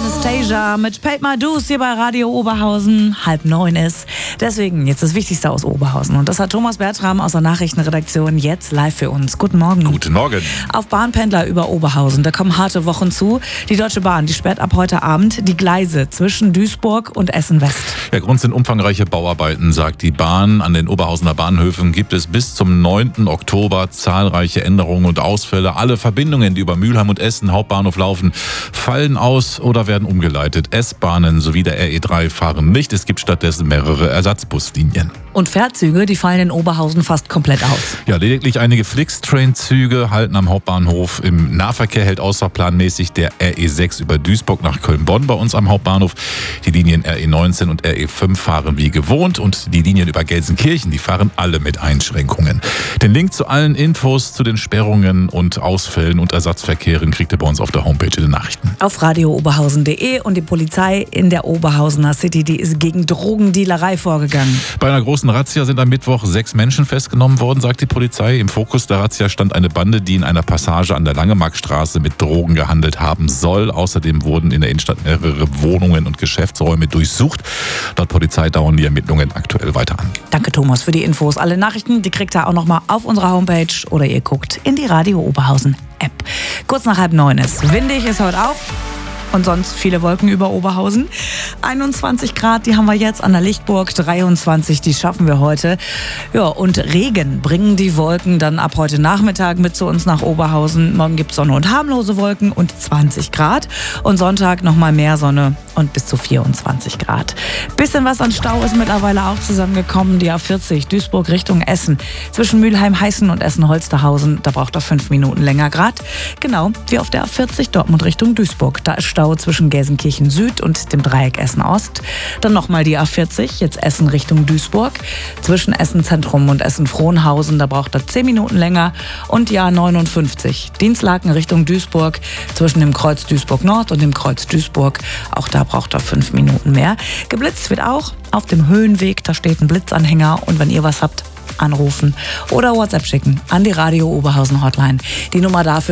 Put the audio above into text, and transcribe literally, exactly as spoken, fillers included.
Anastasia mit Paid My Dues hier bei Radio Oberhausen. Halb neun ist. Deswegen jetzt das Wichtigste aus Oberhausen. Und das hat Thomas Bertram aus der Nachrichtenredaktion jetzt live für uns. Guten Morgen. Guten Morgen. Auf Bahnpendler über Oberhausen, da kommen harte Wochen zu. Die Deutsche Bahn, die sperrt ab heute Abend die Gleise zwischen Duisburg und Essen-West. Der Grund sind umfangreiche Bauarbeiten, sagt die Bahn. An den Oberhausener Bahnhöfen gibt es bis zum neunten Oktober zahlreiche Änderungen und Ausfälle. Alle Verbindungen, die über Mülheim und Essen Hauptbahnhof laufen, fallen aus oder werden umgeleitet. S-Bahnen sowie der R E drei fahren nicht. Es gibt stattdessen mehrere Ersatzbuslinien. Und Fährzüge, die fallen in Oberhausen fast komplett aus. Ja, lediglich einige Flixtrain-Züge halten am Hauptbahnhof. Im Nahverkehr hält außerplanmäßig der R E sechs über Duisburg nach Köln-Bonn bei uns am Hauptbahnhof. Die Linien R E neunzehn und R E fünf fahren wie gewohnt und die Linien über Gelsenkirchen, die fahren alle mit Einschränkungen. Den Link zu allen Infos zu den Sperrungen und Ausfällen und Ersatzverkehren kriegt ihr bei uns auf der Homepage in den Nachrichten. Auf radio oberhausen punkt de. Und die Polizei in der Oberhausener City, die ist gegen Drogendealerei vorgegangen. Bei einer großen Razzia sind am Mittwoch sechs Menschen festgenommen worden, sagt die Polizei. Im Fokus der Razzia stand eine Bande, die in einer Passage an der Langemarkstraße mit Drogen gehandelt haben soll. Außerdem wurden in der Innenstadt mehrere Wohnungen und Geschäftsräume durchsucht. Laut Polizei dauern die Ermittlungen aktuell weiter an. Danke Thomas für die Infos. Alle Nachrichten, die kriegt ihr auch nochmal auf unserer Homepage oder ihr guckt in die Radio Oberhausen App. Kurz nach halb neun ist. Windig ist heute auch. Und sonst viele Wolken über Oberhausen. einundzwanzig Grad, die haben wir jetzt an der Lichtburg. dreiundzwanzig, die schaffen wir heute. Ja, und Regen bringen die Wolken dann ab heute Nachmittag mit zu uns nach Oberhausen. Morgen gibt es Sonne und harmlose Wolken und zwanzig Grad. Und Sonntag nochmal mehr Sonne und bis zu vierundzwanzig Grad. Bisschen was an Stau ist mittlerweile auch zusammengekommen. Die A vierzig, Duisburg Richtung Essen. Zwischen Mülheim-Heißen und Essen-Holsterhausen, da braucht er fünf Minuten länger Grad. Genau wie auf der A vierzig Dortmund Richtung Duisburg. Da ist Stau zwischen Gelsenkirchen Süd und dem Dreieck Essen Ost. Dann nochmal die A vierzig, jetzt Essen Richtung Duisburg. Zwischen Essen Zentrum und Essen Frohnhausen, da braucht er zehn Minuten länger. Und die A neunundfünfzig, Dienstlaken Richtung Duisburg. Zwischen dem Kreuz Duisburg Nord und dem Kreuz Duisburg, auch da braucht er fünf Minuten mehr. Geblitzt wird auch auf dem Höhenweg, da steht ein Blitzanhänger. Und wenn ihr was habt, anrufen oder WhatsApp schicken an die Radio Oberhausen Hotline. Die Nummer dafür